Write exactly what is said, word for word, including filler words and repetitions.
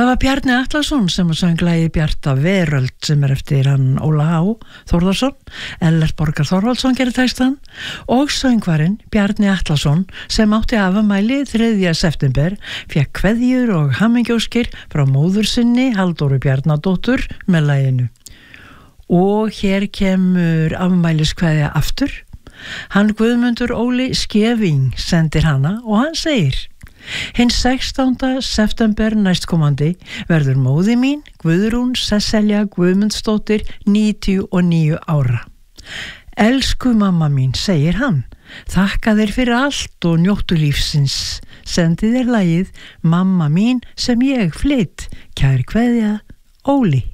Það var Bjarni Atlason sem söng lagið Bjarta veröld sem er eftir hann Óla H. Þórðarsson, Ellert Borgar Þorvaldsson gerir textan og söngvarinn Bjarni Atlason sem átti afmæli þriðja september fékk kveðjur og hamingjóskir frá móður sinni Halldóru Bjarnadóttur með laginu. Og hér kemur afmæliskveðja aftur. Hann Guðmundur Óli Skeving sendir hana og hann segir: Hinn sextánda september næstkomandi verður móði mín, Guðrún Sesselja Guðmundsdóttir, níutíu og níu ára. Elsku mamma mín, segir hann, þakka þér fyrir allt og njóttu lífsins. Sendi þér lagið Mamma mín sem ég flytt, kær kveðja, Óli.